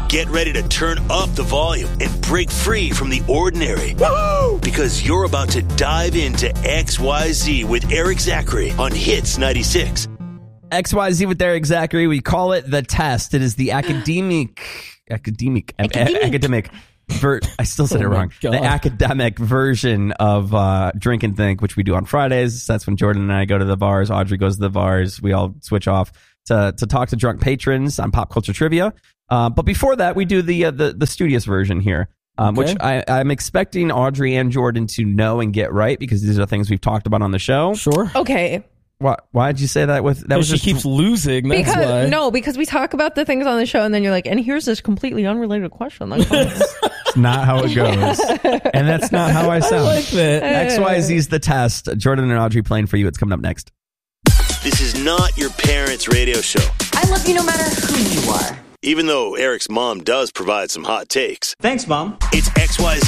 Get ready to turn up the volume and break free from the ordinary. Woo! Because you're about to dive into XYZ with Eric Zachary on Hits 96. XYZ with Eric Zachary. We call it The Test. It is the academic. I still said it wrong. God. The academic version of Drink and Think, which we do on Fridays. That's when Jordan and I go to the bars. Audrey goes to the bars. We all switch off to talk to drunk patrons on pop culture trivia. But before that, we do the studious version here, which I'm expecting Audrey and Jordan to know and get right, because these are things we've talked about on the show. Sure. Okay. Why did you say that? She keeps losing. That's why. No, because we talk about the things on the show, and then you're like, and here's this completely unrelated question. Like, It's not how it goes. And that's not how I sound. I like that. XYZ's The Test. Jordan and Audrey playing for you. It's coming up next. This is not your parents' radio show. I love you no matter who you are. Even though Eric's mom does provide some hot takes. Thanks, Mom. It's XYZ